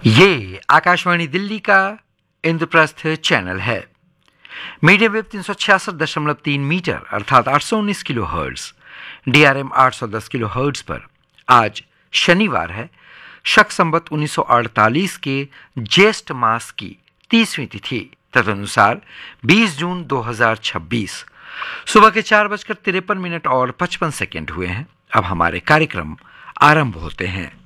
ये आकाशवाणी दिल्ली का इंद्रप्रस्थ चैनल है। मीडियम वेव 366.3 मीटर अर्थात 819 kilo hertz, DRM 810 kilo hertz पर आज शनिवार है, शक संवत 1948 के ज्येष्ठ मास की 30वीं तिथि, तदनुसार 20 जून 2026 सुबह के 4:53 और 55 सेकेंड हुए हैं। अब हमारे कार्यक्रम आरंभ होते हैं।